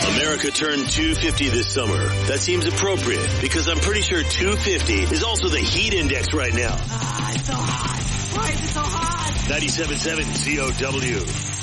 America turned 250 this summer. That seems appropriate because I'm pretty sure 250 is also the heat index right now. It's so hot. Why is it so hot? 97.7 COW.